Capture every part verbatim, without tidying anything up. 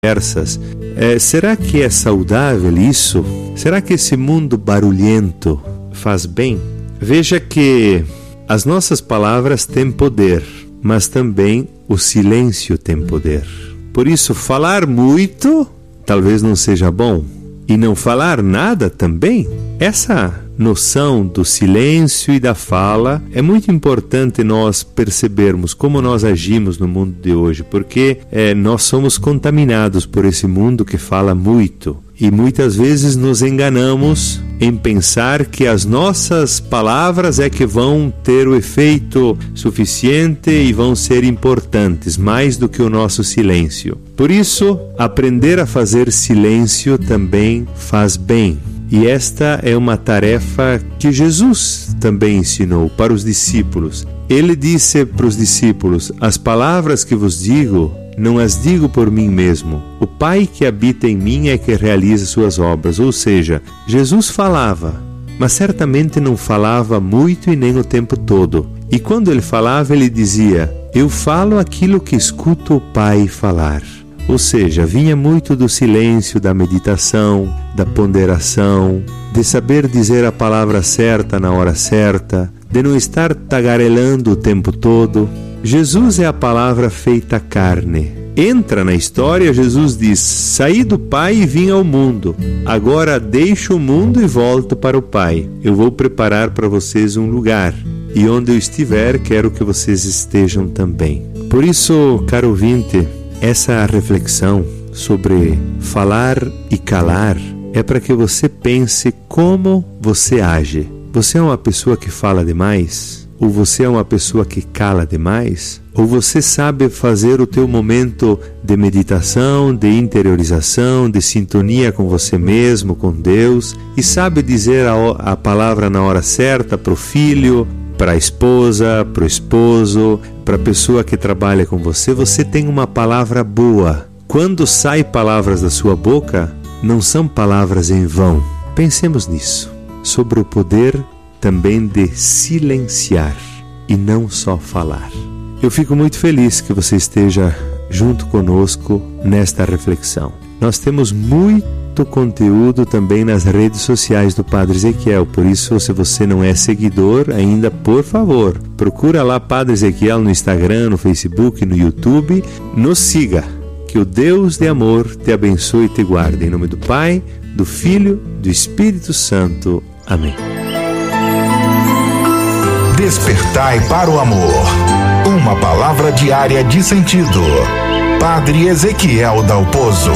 conversas. É, será que é saudável isso? Será que esse mundo barulhento faz bem? Veja que as nossas palavras têm poder, mas também o silêncio tem poder. Por isso, falar muito talvez não seja bom, e não falar nada também. Essa noção do silêncio e da fala é muito importante nós percebermos como nós agimos no mundo de hoje, porque é, nós somos contaminados por esse mundo que fala muito. E muitas vezes nos enganamos em pensar que as nossas palavras é que vão ter o efeito suficiente e vão ser importantes, mais do que o nosso silêncio. Por isso, aprender a fazer silêncio também faz bem. E esta é uma tarefa que Jesus também ensinou para os discípulos. Ele disse para os discípulos: as palavras que vos digo, não as digo por mim mesmo. O Pai que habita em mim é que realiza suas obras. Ou seja, Jesus falava, mas certamente não falava muito e nem o tempo todo. E quando ele falava, ele dizia: eu falo aquilo que escuto o Pai falar. Ou seja, vinha muito do silêncio, da meditação, da ponderação, de saber dizer a palavra certa na hora certa, de não estar tagarelando o tempo todo. Jesus é a palavra feita carne. Entra na história, Jesus diz: saí do Pai e vim ao mundo. Agora deixo o mundo e volto para o Pai. Eu vou preparar para vocês um lugar. E onde eu estiver, quero que vocês estejam também. Por isso, caro ouvinte, essa reflexão sobre falar e calar é para que você pense como você age. Você é uma pessoa que fala demais? Ou você é uma pessoa que cala demais? Ou você sabe fazer o teu momento de meditação, de interiorização, de sintonia com você mesmo, com Deus, e sabe dizer a, a palavra na hora certa para o filho, para a esposa, para o esposo, para a pessoa que trabalha com você? Você tem uma palavra boa. Quando saem palavras da sua boca, não são palavras em vão. Pensemos nisso, sobre o poder também de silenciar e não só falar. Eu fico muito feliz que você esteja junto conosco nesta reflexão. Nós temos muito conteúdo também nas redes sociais do Padre Ezequiel, por isso, se você não é seguidor ainda, por favor, procura lá Padre Ezequiel no Instagram, no Facebook, no YouTube, nos siga. Que o Deus de amor te abençoe e te guarde. Em nome do Pai, do Filho, do Espírito Santo. Amém. Despertai para o amor. Uma palavra diária de sentido. Padre Ezequiel Dalpozo.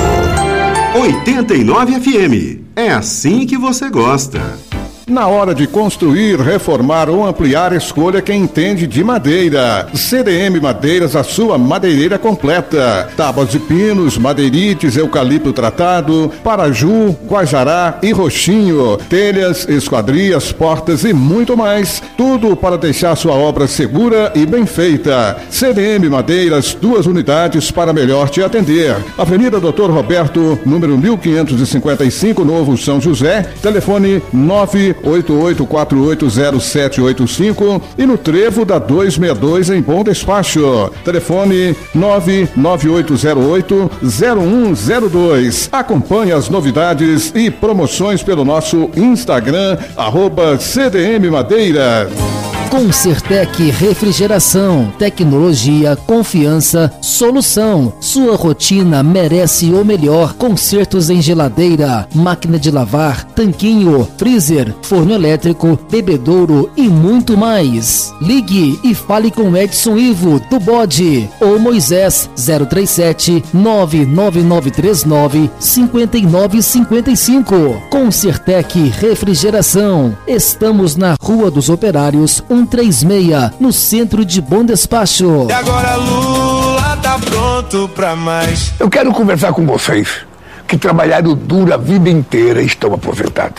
oitenta e nove F M. É assim que você gosta. Na hora de construir, reformar ou ampliar, escolha quem entende de madeira. C D M Madeiras, a sua madeireira completa. Tábuas de pinos, madeirites, eucalipto tratado, paraju, guajará e roxinho. Telhas, esquadrias, portas e muito mais. Tudo para deixar sua obra segura e bem feita. C D M Madeiras, duas unidades para melhor te atender. Avenida doutor Roberto, número mil quinhentos e cinquenta e cinco, Novo São José. Telefone nove oito oito quatro oito zero sete oito cinco e no Trevo da duzentos e sessenta e dois em Bom Despacho. Telefone nove nove oito zero oito zero um zero dois. Acompanhe as novidades e promoções pelo nosso Instagram, arroba C D M Madeira. Concertec Refrigeração, tecnologia, confiança, solução. Sua rotina merece o melhor. Consertos em geladeira, máquina de lavar, tanquinho, freezer, forno elétrico, bebedouro e muito mais. Ligue e fale com Edson Ivo do Bode ou Moisés zero três sete nove nove nove três nove cinco nove cinco cinco. Concertec Refrigeração. Estamos na Rua dos Operários cento e trinta e seis, no centro de Bom Despacho. E agora Lula tá pronto pra mais. Eu quero conversar com vocês que trabalharam duro a vida inteira e estão aposentados.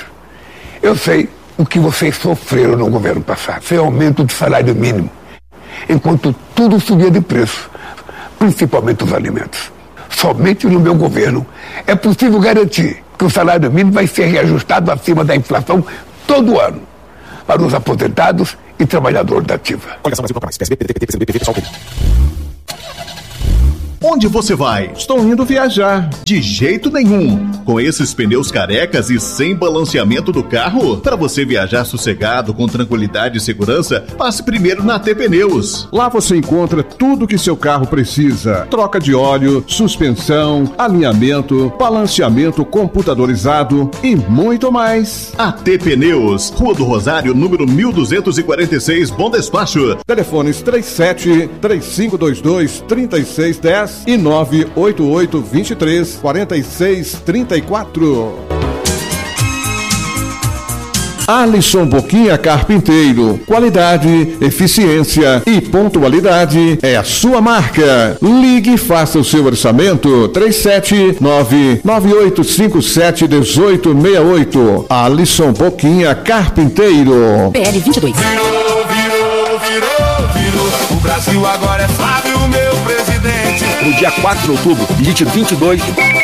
Eu sei o que vocês sofreram no governo passado. Foi aumento de salário mínimo, enquanto tudo subia de preço, principalmente os alimentos. Somente no meu governo é possível garantir que o salário mínimo vai ser reajustado acima da inflação todo ano, para os aposentados e trabalhadores da ativa. Onde você vai? Estou indo viajar. De jeito nenhum. Com esses pneus carecas e sem balanceamento do carro, para você viajar sossegado, com tranquilidade e segurança, passe primeiro na T Pneus. Lá você encontra tudo que seu carro precisa. Troca de óleo, suspensão, alinhamento, balanceamento computadorizado e muito mais. A T Pneus, Rua do Rosário, número mil duzentos e quarenta e seis, Bom Despacho. Telefones trinta e sete, trinta e cinco vinte e dois, trinta e seis dez e nove oito oito, vinte e três, quarenta e seis, trinta e quatro. Alisson Boquinha Carpinteiro. Qualidade, eficiência e pontualidade é a sua marca. Ligue e faça o seu orçamento. três sete nove, nove oito cinco sete, um oito seis oito. Alisson Boquinha Carpinteiro. P L vinte e dois. Virou, virou, virou, virou. O Brasil agora é Flávio, meu presidente. No dia quatro de outubro, digite vinte e dois.